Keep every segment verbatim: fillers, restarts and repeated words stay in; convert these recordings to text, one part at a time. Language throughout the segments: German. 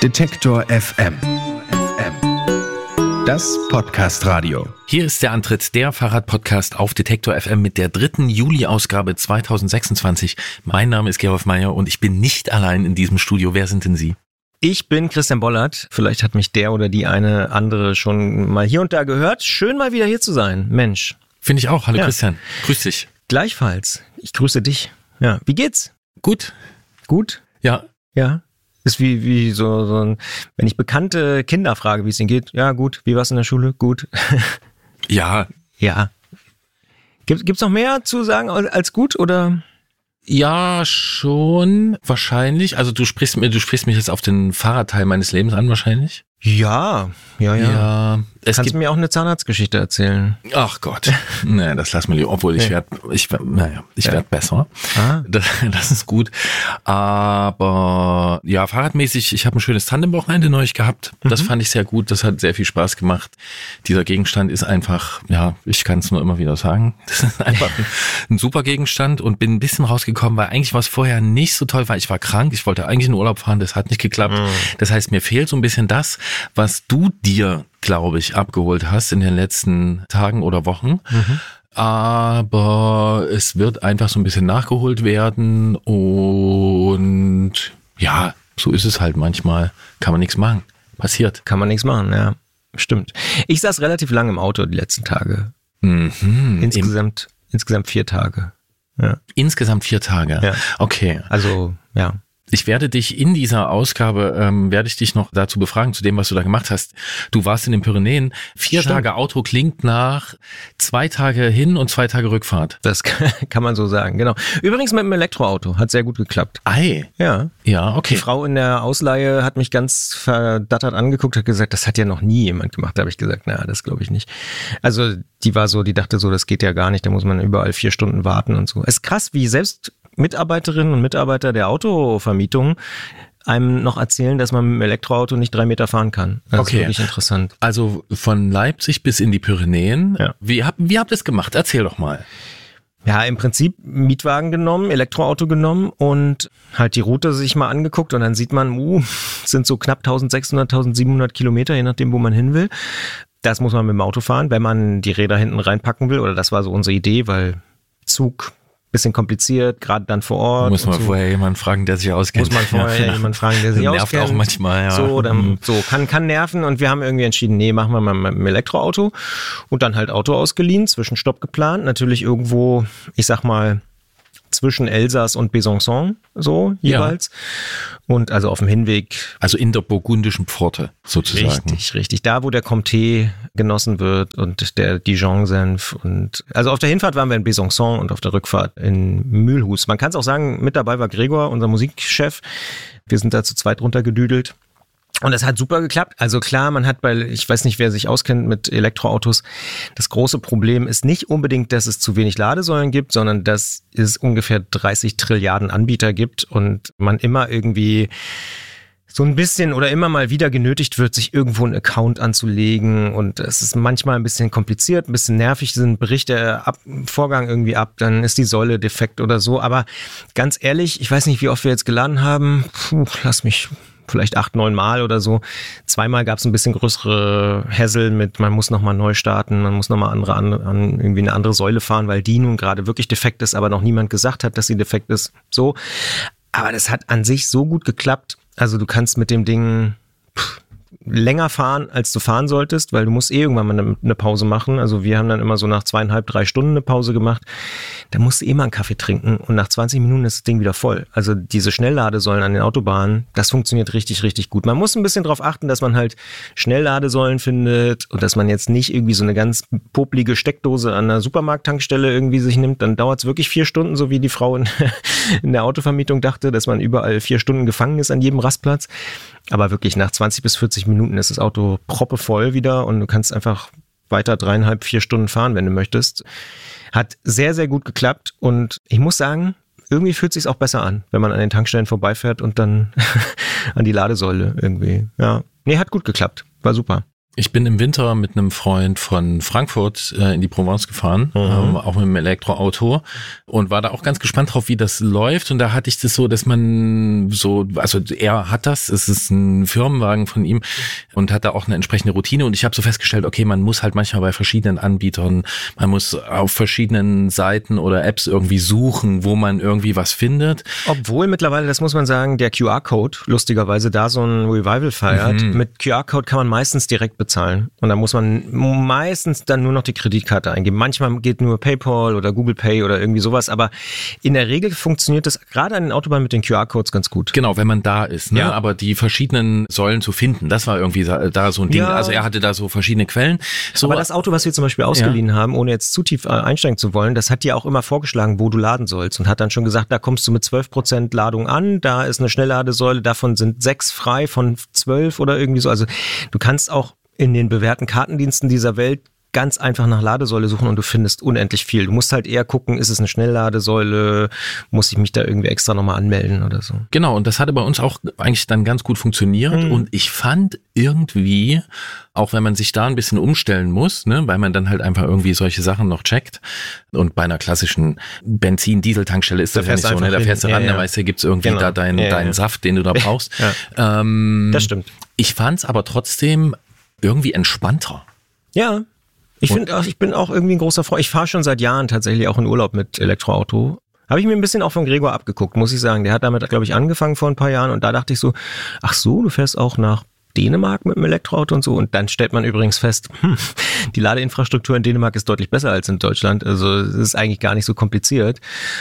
Detektor F M. Das Podcast-Radio. Hier ist der Antritt, der Fahrrad-Podcast auf Detektor F M mit der dritten Juli-Ausgabe zweitausendsechsundzwanzig. Mein Name ist Gerolf Meyer und ich bin nicht allein in diesem Studio. Wer sind denn Sie? Ich bin Christian Bollert. Vielleicht hat mich der oder die eine andere schon mal hier und da gehört. Schön mal wieder hier zu sein. Mensch. Finde ich auch. Hallo Ja. Christian. Grüß dich. Gleichfalls. Ich grüße dich. Ja. Wie geht's? Gut. Gut? Ja. Ja. Ist wie, wie so, so ein, wenn ich bekannte Kinder frage, wie es ihnen geht. Ja, gut. Wie war's in der Schule? Gut. Ja. Ja. Gibt, gibt's noch mehr zu sagen als gut oder? Ja, schon. Wahrscheinlich. Also du sprichst mir, du sprichst mich jetzt auf den Fahrradteil meines Lebens an, wahrscheinlich. Ja. Ja, ja. Ja. Es Kannst gibt du mir auch eine Zahnarztgeschichte erzählen? Ach Gott. Nee, das lass mal lieber. Obwohl ich Nee. werde, ich werd, naja, ich Ja. werde besser. Ah. Das, das ist gut. Aber ja, fahrradmäßig, ich habe ein schönes Tandemwochenende neulich gehabt. Das Mhm. fand ich sehr gut. Das hat sehr viel Spaß gemacht. Dieser Gegenstand ist einfach, ja, ich kann es nur immer wieder sagen. Das ist einfach ein, ein super Gegenstand und bin ein bisschen rausgekommen, weil eigentlich war es vorher nicht so toll, weil ich war krank. Ich wollte eigentlich in Urlaub fahren, das hat nicht geklappt. Mhm. Das heißt, mir fehlt so ein bisschen das, was du dir, glaube ich, abgeholt hast in den letzten Tagen oder Wochen. Mhm. Aber es wird einfach so ein bisschen nachgeholt werden und ja, so ist es halt manchmal. Kann man nichts machen. Passiert. Kann man nichts machen, ja. Stimmt. Ich saß relativ lange im Auto die letzten Tage. Mhm. Insgesamt, insgesamt vier Tage. Ja. Insgesamt vier Tage. Ja. Okay. Also, ja. Ich werde dich in dieser Ausgabe, ähm, werde ich dich noch dazu befragen, zu dem, was du da gemacht hast. Du warst in den Pyrenäen. Vier Stimmt. Tage Auto klingt nach zwei Tage hin und zwei Tage Rückfahrt. Das kann man so sagen, genau. Übrigens mit dem Elektroauto. Hat sehr gut geklappt. Ei. Ja. Ja, Die okay. Frau in der Ausleihe hat mich ganz verdattert angeguckt, hat gesagt, das hat ja noch nie jemand gemacht. Da habe ich gesagt, na, das glaube ich nicht. Also die war so, die dachte so, das geht ja gar nicht, da muss man überall vier Stunden warten und so. Es ist krass, wie selbst Mitarbeiterinnen und Mitarbeiter der Autovermietung einem noch erzählen, dass man mit dem Elektroauto nicht drei Meter fahren kann. Das Okay. ist wirklich interessant. Also von Leipzig bis in die Pyrenäen. Ja. Wie, hab, wie habt ihr es gemacht? Erzähl doch mal. Ja, im Prinzip Mietwagen genommen, Elektroauto genommen und halt die Route sich mal angeguckt und dann sieht man, uh, es sind so knapp eintausendsechshundert, eintausendsiebenhundert Kilometer, je nachdem, wo man hin will. Das muss man mit dem Auto fahren, wenn man die Räder hinten reinpacken will, oder das war so unsere Idee, weil Zug bisschen kompliziert, gerade dann vor Ort. Muss man und so. vorher jemanden fragen, der sich auskennt. Muss man vorher Ja. jemanden fragen, der sich Nervt auskennt. auch manchmal, ja. So, dann, Mhm. so kann, kann nerven und wir haben irgendwie entschieden, nee, machen wir mal mit dem Elektroauto und dann halt Auto ausgeliehen, Zwischenstopp geplant, natürlich irgendwo, ich sag mal, zwischen Elsass und Besançon, so jeweils. Und also auf dem Hinweg. Also in der burgundischen Pforte sozusagen. Richtig, richtig. Da, wo der Comté genossen wird und der Dijon-Senf. Und also auf der Hinfahrt waren wir in Besançon und auf der Rückfahrt in Mulhouse. Man kann es auch sagen, mit dabei war Gregor, unser Musikchef. Wir sind da zu zweit runtergedüdelt. Und das hat super geklappt. Also klar, man hat bei, ich weiß nicht, wer sich auskennt mit Elektroautos, das große Problem ist nicht unbedingt, dass es zu wenig Ladesäulen gibt, sondern dass es ungefähr dreißig Trilliarden Anbieter gibt und man immer irgendwie so ein bisschen oder immer mal wieder genötigt wird, sich irgendwo einen Account anzulegen und es ist manchmal ein bisschen kompliziert, ein bisschen nervig, sind Berichte ab, Vorgang irgendwie ab, dann ist die Säule defekt oder so, aber ganz ehrlich, ich weiß nicht, wie oft wir jetzt geladen haben, puh, lass mich vielleicht acht, neun Mal oder so. Zweimal gab es ein bisschen größere Hassel mit, man muss nochmal neu starten, man muss nochmal andere, an, an irgendwie eine andere Säule fahren, weil die nun gerade wirklich defekt ist, aber noch niemand gesagt hat, dass sie defekt ist. So. Aber das hat an sich so gut geklappt. Also du kannst mit dem Ding pff, länger fahren, als du fahren solltest, weil du musst eh irgendwann mal eine, eine Pause machen. Also wir haben dann immer so nach zweieinhalb, drei Stunden eine Pause gemacht. Da musst du eh mal einen Kaffee trinken und nach zwanzig Minuten ist das Ding wieder voll. Also diese Schnellladesäulen an den Autobahnen, das funktioniert richtig, richtig gut. Man muss ein bisschen darauf achten, dass man halt Schnellladesäulen findet und dass man jetzt nicht irgendwie so eine ganz poplige Steckdose an einer Supermarkttankstelle irgendwie sich nimmt. Dann dauert es wirklich vier Stunden, so wie die Frau in, in der Autovermietung dachte, dass man überall vier Stunden gefangen ist an jedem Rastplatz. Aber wirklich nach zwanzig bis vierzig Minuten ist das Auto proppevoll wieder und du kannst einfach weiter dreieinhalb, vier Stunden fahren, wenn du möchtest. Hat sehr, sehr gut geklappt und ich muss sagen, irgendwie fühlt es sich auch besser an, wenn man an den Tankstellen vorbeifährt und dann an die Ladesäule irgendwie. Ja, nee, hat gut geklappt. War super. Ich bin im Winter mit einem Freund von Frankfurt äh, in die Provence gefahren, mhm. ähm, auch mit einem Elektroauto und war da auch ganz gespannt drauf, wie das läuft. Und da hatte ich das so, dass man so, also er hat das, es ist ein Firmenwagen von ihm und hat da auch eine entsprechende Routine. Und ich habe so festgestellt, okay, man muss halt manchmal bei verschiedenen Anbietern, man muss auf verschiedenen Seiten oder Apps irgendwie suchen, wo man irgendwie was findet. Obwohl mittlerweile, das muss man sagen, der Q R-Code lustigerweise da so ein Revival feiert. Mhm. Mit Q R-Code kann man meistens direkt bezahlen. Und da muss man meistens dann nur noch die Kreditkarte eingeben. Manchmal geht nur PayPal oder Google Pay oder irgendwie sowas, aber in der Regel funktioniert das gerade an den Autobahnen mit den Q R-Codes ganz gut. Genau, wenn man da ist, ne? Ja. Aber die verschiedenen Säulen zu finden, das war irgendwie da so ein Ding. Ja. Also er hatte da so verschiedene Quellen. So, aber das Auto, was wir zum Beispiel ausgeliehen ja. haben, ohne jetzt zu tief einsteigen zu wollen, das hat dir auch immer vorgeschlagen, wo du laden sollst und hat dann schon gesagt, da kommst du mit zwölf Prozent Ladung an, da ist eine Schnellladesäule, davon sind sechs frei von zwölf oder irgendwie so. Also du kannst auch in den bewährten Kartendiensten dieser Welt ganz einfach nach Ladesäule suchen und du findest unendlich viel. Du musst halt eher gucken, ist es eine Schnellladesäule, muss ich mich da irgendwie extra nochmal anmelden oder so. Genau, und das hatte bei uns auch eigentlich dann ganz gut funktioniert mhm. und ich fand irgendwie, auch wenn man sich da ein bisschen umstellen muss, ne, weil man dann halt einfach irgendwie solche Sachen noch checkt und bei einer klassischen Benzin-Diesel-Tankstelle ist das ja nicht so, ne? Da fährst du ran, ja, ja. da weißt du, gibt's irgendwie genau. da deinen, ja, deinen ja. Saft, den du da brauchst. ja. ähm, das stimmt. Ich fand's aber trotzdem irgendwie entspannter. Ja, ich finde auch, ich bin auch irgendwie ein großer Freund. Ich fahre schon seit Jahren tatsächlich auch in Urlaub mit Elektroauto. Habe ich mir ein bisschen auch von Gregor abgeguckt, muss ich sagen. Der hat damit, glaube ich, angefangen vor ein paar Jahren und da dachte ich so, ach so, du fährst auch nach Dänemark mit dem Elektroauto und so. Und dann stellt man übrigens fest, hm, die Ladeinfrastruktur in Dänemark ist deutlich besser als in Deutschland. Also es ist eigentlich gar nicht so kompliziert.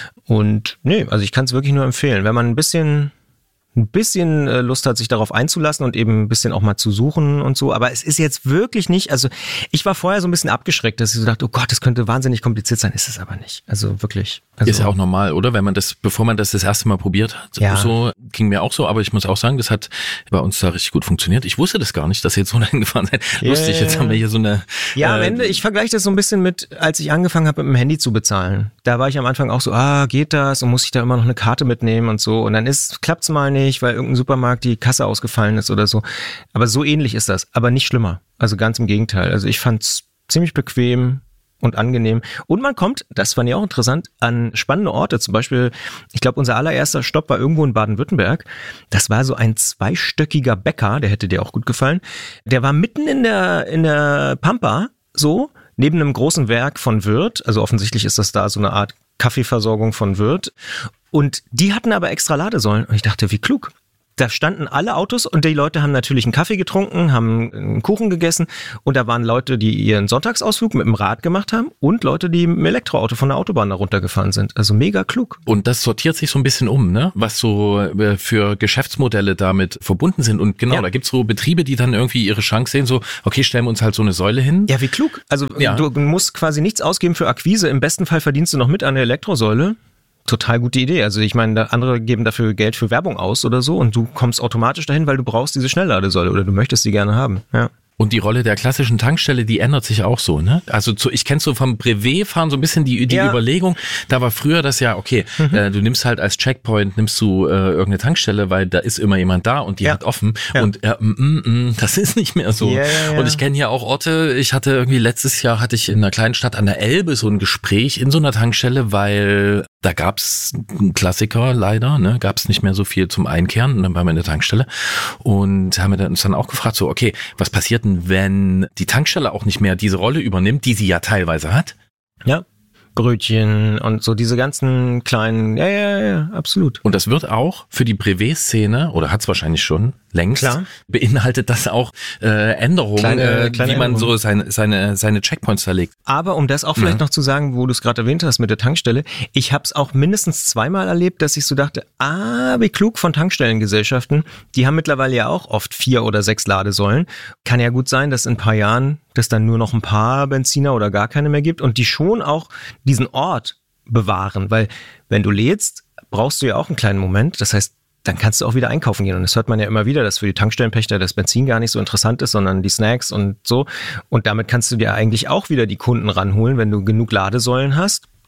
Und nee, also ich kann es wirklich nur empfehlen. Wenn man ein bisschen... ein bisschen Lust hat, sich darauf einzulassen und eben ein bisschen auch mal zu suchen und so. Aber es ist jetzt wirklich nicht, also ich war vorher so ein bisschen abgeschreckt, dass ich so dachte, oh Gott, das könnte wahnsinnig kompliziert sein. Ist es aber nicht. Also wirklich. Also ist ja auch normal, oder? Wenn man das, bevor man das das erste Mal probiert hat. Ja. So ging mir auch so, aber ich muss auch sagen, das hat bei uns da richtig gut funktioniert. Ich wusste das gar nicht, dass ihr jetzt so dahin gefahren seid. Yeah. Lustig, jetzt haben wir hier so eine... Ja, am äh, Ende, ich vergleiche das so ein bisschen mit, als ich angefangen habe, mit dem Handy zu bezahlen. Da war ich am Anfang auch so, ah, geht das? Und muss ich da immer noch eine Karte mitnehmen und so. Und dann ist, klappt's mal nicht, weil irgendein Supermarkt die Kasse ausgefallen ist oder so. Aber so ähnlich ist das, aber nicht schlimmer. Also ganz im Gegenteil. Also ich fand's ziemlich bequem und angenehm. Und man kommt, das fand ich auch interessant, an spannende Orte. Zum Beispiel, ich glaube, unser allererster Stopp war irgendwo in Baden-Württemberg. Das war so ein zweistöckiger Bäcker, der hätte dir auch gut gefallen. Der war mitten in der, in der Pampa, so, neben einem großen Werk von Wirth. Also offensichtlich ist das da so eine Art Kaffeeversorgung von Wirth. Und die hatten aber extra Ladesäulen. Und ich dachte, wie klug. Da standen alle Autos und die Leute haben natürlich einen Kaffee getrunken, haben einen Kuchen gegessen und da waren Leute, die ihren Sonntagsausflug mit dem Rad gemacht haben und Leute, die mit dem Elektroauto von der Autobahn da runtergefahren sind. Also mega klug. Und das sortiert sich so ein bisschen um, ne? Was so für Geschäftsmodelle damit verbunden sind. Und genau, ja. da gibt's so Betriebe, die dann irgendwie ihre Chance sehen, so, okay, stellen wir uns halt so eine Säule hin. Ja, wie klug. Also ja. du musst quasi nichts ausgeben für Akquise. Im besten Fall verdienst du noch mit an der Elektrosäule. Total gute Idee. Also ich meine, andere geben dafür Geld für Werbung aus oder so und du kommst automatisch dahin, weil du brauchst diese Schnellladesäule oder du möchtest sie gerne haben. Ja. Und die Rolle der klassischen Tankstelle, die ändert sich auch so, ne? Also zu, ich kenn's so vom Brevet-Fahren so ein bisschen die, die ja. Überlegung, da war früher das ja, okay, mhm. äh, du nimmst halt als Checkpoint, nimmst du äh, irgendeine Tankstelle, weil da ist immer jemand da und die ja. hat offen ja. und äh, mm, mm, mm, das ist nicht mehr so. Ja, ja, ja. Und ich kenne hier auch Orte, ich hatte irgendwie letztes Jahr, hatte ich in einer kleinen Stadt an der Elbe so ein Gespräch in so einer Tankstelle, weil da gab's einen Klassiker leider, ne, gab's nicht mehr so viel zum Einkehren und dann waren wir in der Tankstelle und haben wir uns dann auch gefragt, so, okay, was passiert denn, wenn die Tankstelle auch nicht mehr diese Rolle übernimmt, die sie ja teilweise hat? Ja, Brötchen und so diese ganzen kleinen, ja, ja, ja, absolut. Und das wird auch für die Privé-Szene, oder hat's wahrscheinlich schon längst, Klar. beinhaltet das auch äh, Änderungen, kleine, äh, kleine wie man Änderungen. so seine, seine, seine Checkpoints da legt. Aber um das auch vielleicht Ja. noch zu sagen, wo du es gerade erwähnt hast mit der Tankstelle, ich habe es auch mindestens zweimal erlebt, dass ich so dachte, ah, wie klug von Tankstellengesellschaften, die haben mittlerweile ja auch oft vier oder sechs Ladesäulen. Kann ja gut sein, dass in ein paar Jahren das dann nur noch ein paar Benziner oder gar keine mehr gibt und die schon auch diesen Ort bewahren, weil wenn du lädst, brauchst du ja auch einen kleinen Moment, das heißt, dann kannst du auch wieder einkaufen gehen. Und das hört man ja immer wieder, dass für die Tankstellenpächter das Benzin gar nicht so interessant ist, sondern die Snacks und so. Und damit kannst du dir eigentlich auch wieder die Kunden ranholen, wenn du genug Ladesäulen hast.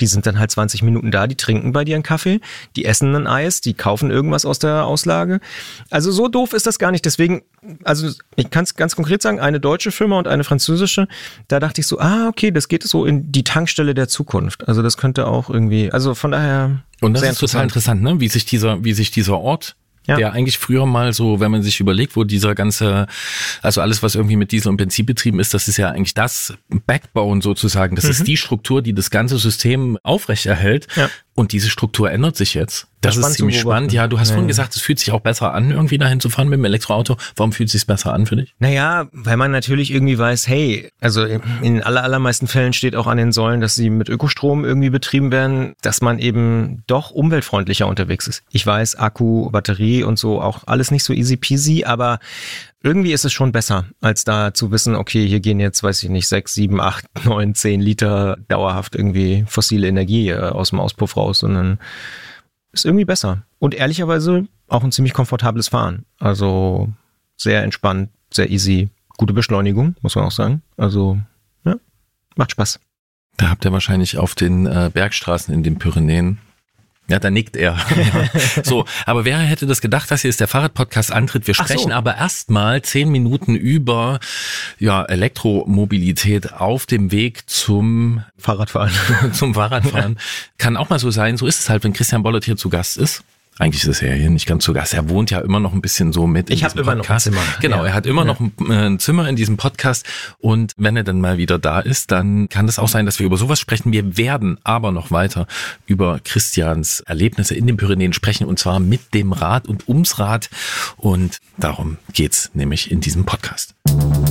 Die sind dann halt zwanzig Minuten da, die trinken bei dir einen Kaffee, die essen ein Eis, die kaufen irgendwas aus der Auslage. Also so doof ist das gar nicht. Deswegen, also ich kann es ganz konkret sagen, eine deutsche Firma und eine französische, da dachte ich so, ah, okay, das geht so in die Tankstelle der Zukunft. Also das könnte auch irgendwie, also von daher. Und das ist total interessant, ne? Wie sich dieser, wie sich dieser Ort, ja. der eigentlich früher mal so, wenn man sich überlegt, wo dieser ganze, also alles, was irgendwie mit Diesel und Benzin betrieben ist, das ist ja eigentlich das Backbone sozusagen. Das mhm. ist die Struktur, die das ganze System aufrechterhält. Ja. Und diese Struktur ändert sich jetzt. Das, das ist ziemlich spannend. Ja, du hast ja. vorhin gesagt, es fühlt sich auch besser an, irgendwie dahin zu fahren mit dem Elektroauto. Warum fühlt es sich besser an für dich? Naja, weil man natürlich irgendwie weiß, hey, also in den aller, allermeisten Fällen steht auch an den Säulen, dass sie mit Ökostrom irgendwie betrieben werden, dass man eben doch umweltfreundlicher unterwegs ist. Ich weiß, Akku, Batterie und so, auch alles nicht so easy peasy, aber irgendwie ist es schon besser, als da zu wissen, okay, hier gehen jetzt, weiß ich nicht, sechs, sieben, acht, neun, zehn Liter dauerhaft irgendwie fossile Energie aus dem Auspuff raus, sondern ist irgendwie besser. Und ehrlicherweise auch ein ziemlich komfortables Fahren. Also sehr entspannt, sehr easy, gute Beschleunigung, muss man auch sagen. Also, ja, macht Spaß. Da habt ihr wahrscheinlich auf den äh, Bergstraßen in den Pyrenäen. Ja, da nickt er. Ja. So, aber wer hätte das gedacht, dass hier ist der Fahrradpodcast Antritt? Wir sprechen so. aber erstmal zehn Minuten über ja, Elektromobilität auf dem Weg zum Fahrradfahren. zum Fahrradfahren. Kann auch mal so sein, so ist es halt, wenn Christian Bollert hier zu Gast ist. Eigentlich ist er hier nicht ganz zu Gast. Er wohnt ja immer noch ein bisschen so mit in ich diesem Podcast. Ich habe immer noch ein Zimmer. Genau, ja. er hat immer ja. noch ein, ein Zimmer in diesem Podcast. Und wenn er dann mal wieder da ist, dann kann es auch sein, dass wir über sowas sprechen. Wir werden aber noch weiter über Christians Erlebnisse in den Pyrenäen sprechen. Und zwar mit dem Rad und ums Rad. Und darum geht's nämlich in diesem Podcast.